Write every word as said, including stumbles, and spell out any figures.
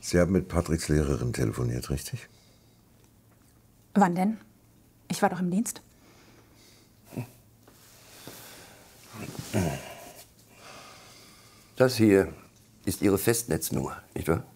Sie haben mit Patricks Lehrerin telefoniert, richtig? Wann denn? Ich war doch im Dienst. Das hier ist Ihre Festnetznummer, nicht wahr?